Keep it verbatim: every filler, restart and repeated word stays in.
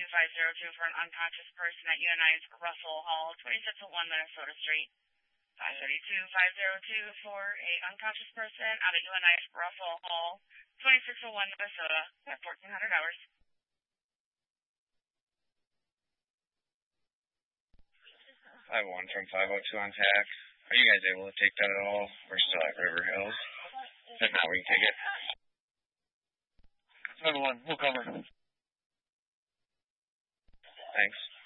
five zero two for an unconscious person at U N I's Russell Hall, twenty-six oh one Minnesota Street. five thirty-two five zero two for a unconscious person out at U N I's Russell Hall, twenty-six oh one Minnesota, at fourteen hundred hours. five one from five oh two on T A C. Are you guys able to take that at all? We're still at River Hills. If not, we can take it. five oh one, we'll cover. Thanks.